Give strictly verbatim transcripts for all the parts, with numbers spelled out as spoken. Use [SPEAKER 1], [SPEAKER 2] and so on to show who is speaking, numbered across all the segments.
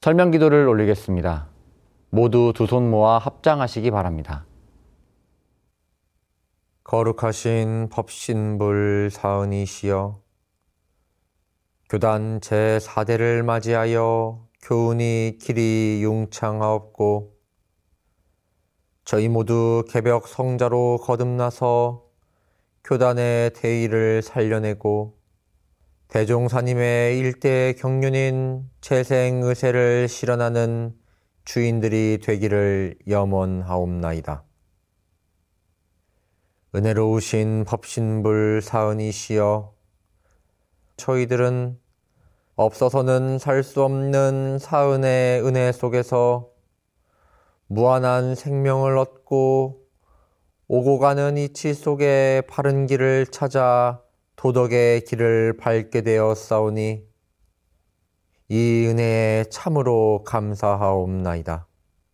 [SPEAKER 1] 설명 기도를 올리겠습니다. 모두 두 손 모아 합장하시기 바랍니다.
[SPEAKER 2] 거룩하신 법신불 사은이시여, 교단 제사 대를 맞이하여 교훈이 길이 융창하옵고 저희 모두 개벽 성자로 거듭나서 교단의 대의를 살려내고 대종사님의 일대 경륜인 재생의세를 실현하는 주인들이 되기를 염원하옵나이다. 은혜로우신 법신불 사은이시여, 저희들은 없어서는 살 수 없는 사은의 은혜 속에서 무한한 생명을 얻고 오고 가는 이치 속에 바른 길을 찾아 도덕의 길을 밟게 되었사오니 이 은혜에 참으로 감사하옵나이다.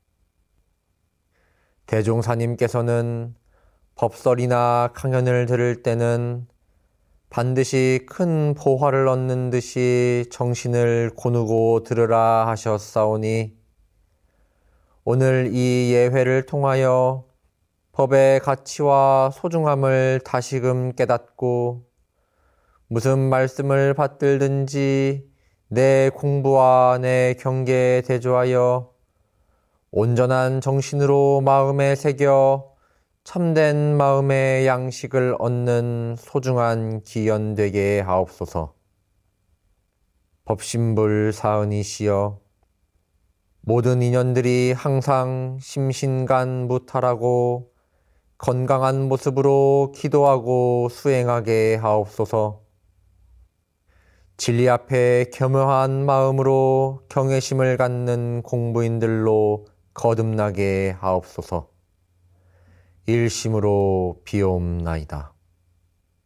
[SPEAKER 2] 대종사님께서는 법설이나 강연을 들을 때는 반드시 큰 보화를 얻는 듯이 정신을 고누고 들으라 하셨사오니 오늘 이 예회를 통하여 법의 가치와 소중함을 다시금 깨닫고 무슨 말씀을 받들든지 내 공부와 내 경계에 대조하여 온전한 정신으로 마음에 새겨 참된 마음의 양식을 얻는 소중한 기연 되게 하옵소서. 법신불 사은이시여, 모든 인연들이 항상 심신간 무탈하고 건강한 모습으로 기도하고 수행하게 하옵소서. 진리 앞에 겸허한 마음으로 경외심을 갖는 공부인들로 거듭나게 하옵소서. 일심으로 비옵나이다.